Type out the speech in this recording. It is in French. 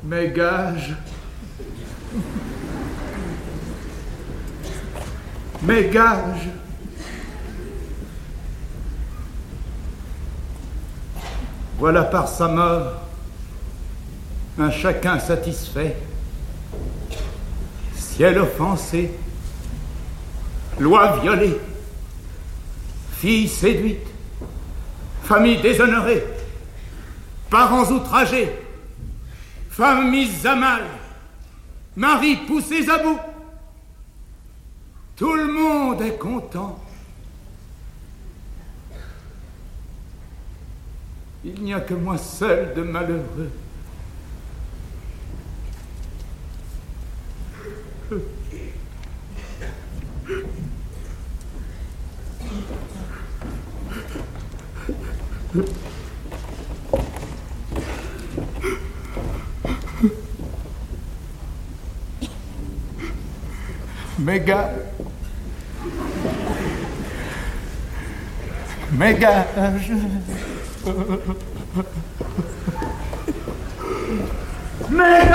Mes gages. Mes gages. Voilà par sa mort un chacun satisfait, ciel offensé, loi violée, fille séduite, famille déshonorée, parents outragés, femmes mises à mal, maris poussés à bout. Tout le monde est content. Il n'y a que moi seul de malheureux. Mes gages. Mes gages. Mais